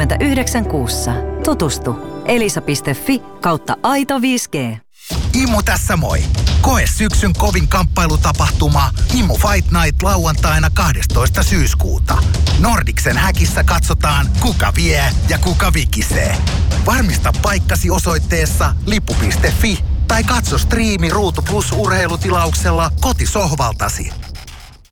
29 kuussa. Tutustu elisa.fi/aito 5G. Imu tässä moi! Koe syksyn kovin kamppailutapahtuma Imu Fight Night lauantaina 12. syyskuuta. Nordiksen häkissä katsotaan, kuka vie ja kuka vikisee. Varmista paikkasi osoitteessa lippu.fi tai katso striimi Ruutu Plus -urheilutilauksella kotisohvaltasi.